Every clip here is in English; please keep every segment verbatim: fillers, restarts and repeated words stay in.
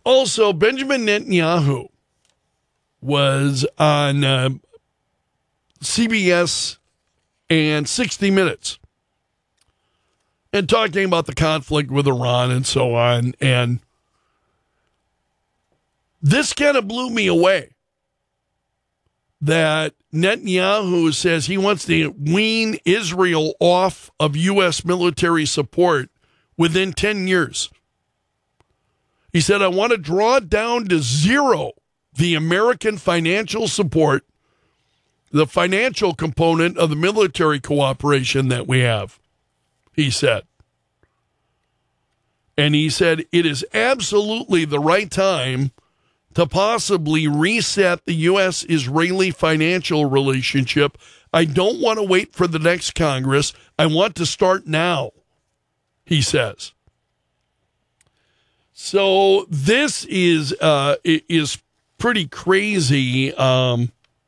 Also, Benjamin Netanyahu was on uh, C B S and sixty minutes and talking about the conflict with Iran and so on. And this kind of blew me away that Netanyahu says he wants to wean Israel off of U S military support within ten years. He said, I want to draw down to zero the American financial support, the financial component of the military cooperation that we have, he said. And he said, it is absolutely the right time to possibly reset the U S-Israeli financial relationship. I don't want to wait for the next Congress. I want to start now, he says. So this is uh, is pretty crazy. Um,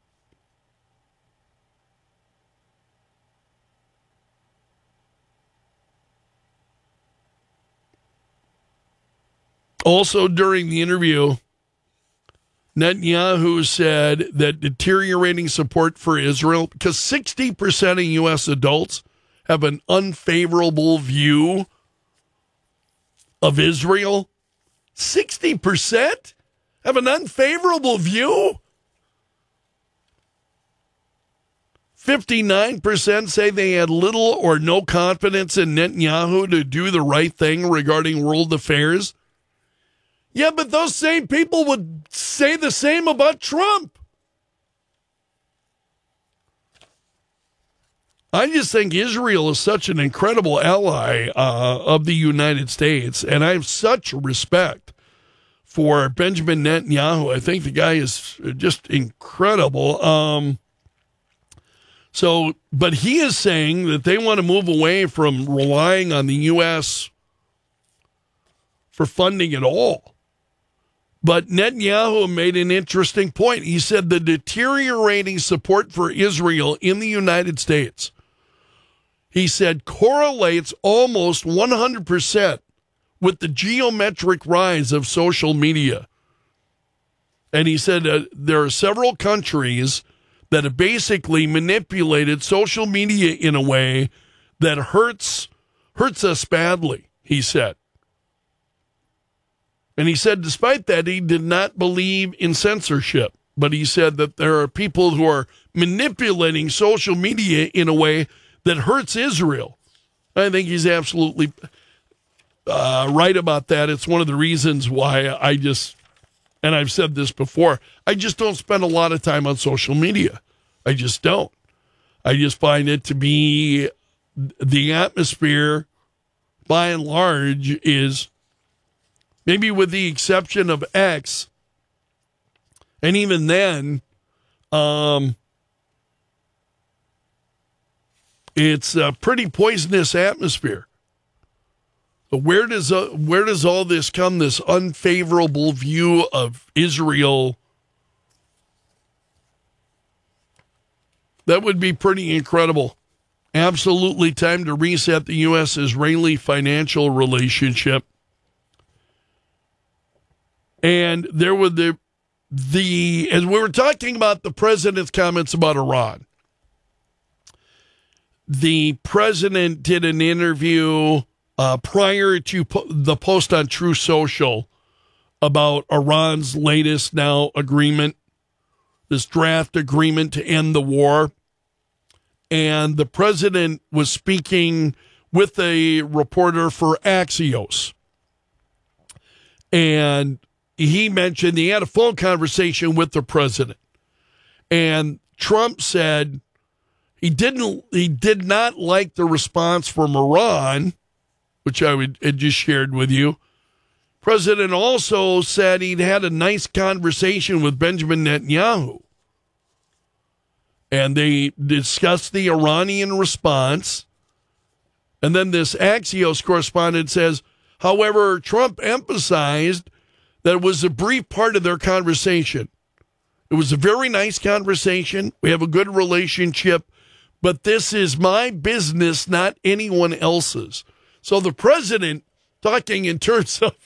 also, during the interview, Netanyahu said that deteriorating support for Israel, because sixty percent of U S adults have an unfavorable view of Israel. sixty percent have an unfavorable view? fifty-nine percent say they had little or no confidence in Netanyahu to do the right thing regarding world affairs. Yeah, but those same people would say the same about Trump. I just think Israel is such an incredible ally uh, of the United States, and I have such respect for Benjamin Netanyahu. I think the guy is just incredible. Um, so, but he is saying that they want to move away from relying on the U S for funding at all. But Netanyahu made an interesting point. He said the deteriorating support for Israel in the United States, he said, correlates almost one hundred percent with the geometric rise of social media. And he said uh, there are several countries that have basically manipulated social media in a way that hurts hurts us badly, he said. And he said, despite that, he did not believe in censorship. But he said that there are people who are manipulating social media in a way that hurts Israel. I think he's absolutely uh, right about that. It's one of the reasons why I just, and I've said this before, I just don't spend a lot of time on social media. I just don't. I just find it to be, the atmosphere, by and large, is, maybe with the exception of X, and even then, um, it's a pretty poisonous atmosphere. But where does uh, where does all this come? This unfavorable view of Israel? That would be pretty incredible. Absolutely time to reset the U S-Israeli financial relationship. And there were the, the, as we were talking about the president's comments about Iran, the president did an interview uh, prior to po- the post on True Social about Iran's latest now agreement, this draft agreement to end the war. And the president was speaking with a reporter for Axios. And he mentioned he had a phone conversation with the president, and Trump said he didn't, he did not like the response from Iran, which I would, had just shared with you. President also said he'd had a nice conversation with Benjamin Netanyahu, and they discussed the Iranian response. And then this Axios correspondent says, however, Trump emphasized that it was a brief part of their conversation. It was a very nice conversation. We have a good relationship, but this is my business, not anyone else's. So the president, talking in terms of